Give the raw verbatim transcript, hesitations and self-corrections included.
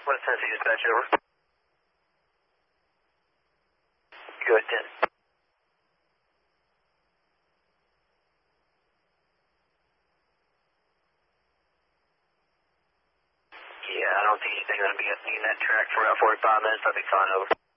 West Tennessee dispatch, over. Go ahead, ten. Yeah, I don't think anything going to be in that track for about forty-five minutes. I'll be fine, over.